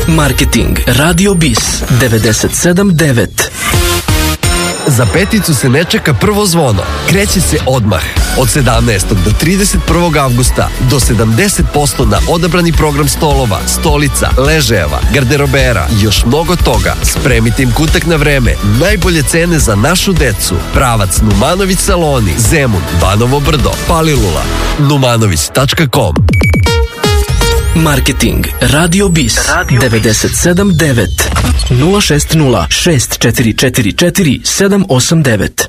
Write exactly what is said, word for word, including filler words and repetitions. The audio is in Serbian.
Marketing Radio Bis devedeset sedam devet. Za peticu se ne čeka prvo zvono. Kreće se odmah. Od sedamnaestog do trideset prvog avgusta do sedamdeset posto na odabrani program stolova, stolica, ležajeva, garderobera i još mnogo toga. Spremite im kutak na vreme. Najbolje cene za našu decu. Pravac Numanović saloni, Zemun, Banovo Brdo, Palilula. numanović tačka com. Marketing Radio Bis devedeset sedam devet nula šest nula šest četiri četiri četiri sedam osam devet.